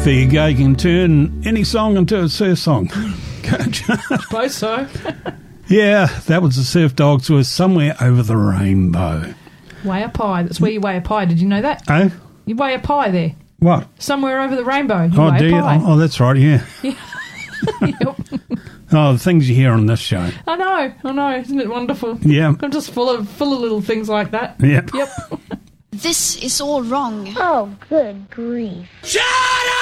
There you go. You can turn any song into a surf song. Suppose so. Yeah, that was the Surf Dogs with Somewhere Over the Rainbow. Weigh a pie. That's where you weigh a pie. Did you know that? Oh? You weigh a pie there. What? Somewhere over the rainbow. You Oh, weigh do a you? pie. Oh, that's right, yeah. Yep. Oh, the things you hear on this show. I know. Isn't it wonderful? Yeah. I'm just full of little things like that. Yep. Yep. This is all wrong. Oh, good grief. Shut up!